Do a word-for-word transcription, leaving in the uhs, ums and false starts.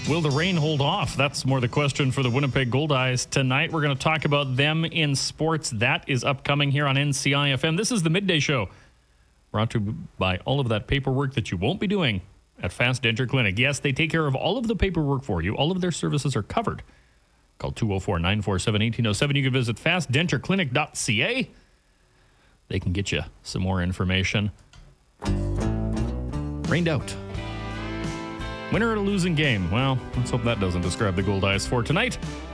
Will the rain hold off? That's more the question for the Winnipeg Goldeyes tonight. We're going to talk about them in sports. That is upcoming here on N C I F M. This is the Midday Show, brought to you by all of that paperwork that you won't be doing at Fast Denture Clinic. Yes, they take care of all of the paperwork for you. All of their services are covered. Call two oh four, nine four seven, one eight oh seven. You can visit fast denture clinic dot c a. They can get you some more information. Rained out. Winner at a losing game. Well, let's hope that doesn't describe the Goldeyes for tonight.